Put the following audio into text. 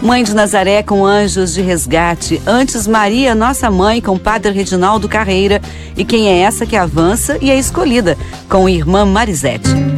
Mãe de Nazaré com Anjos de Resgate. Antes Maria, Nossa Mãe, com Padre Reginaldo Carreira. E Quem é essa que avança e é escolhida, com Irmã Marisete.